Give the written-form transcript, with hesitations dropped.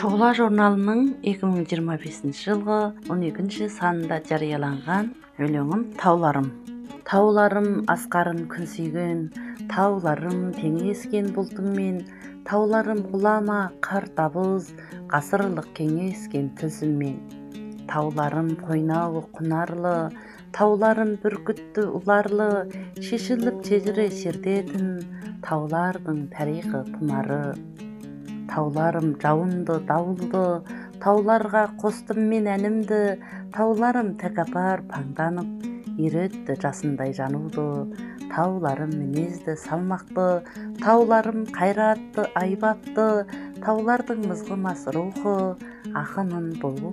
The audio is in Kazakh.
Шұғыла журналының 2025 жылғы 12 санында жарияланған өлеңім «Тауларым». Тауларым асқарын күн сүйген, тауларым теңескен бұлтыңмен, тауларым ғұлама қар табыз, ғасырлық кеңескен тілсіммен. Тауларым қойнауы құнарлы, тауларым бүркітті ұларлы, шешіліп тезіре шертетін, таулардың тарихы тұмары. Тауларым жауынды, дауылды, тауларға қостым мен әнімді, тауларым тәкаппар паңданып, үйретті жасындай жануды. Тауларым мінезді, салмақты, тауларым қайратты, айбатты, таулардың мызғымас рухы, ақынын бұлбұл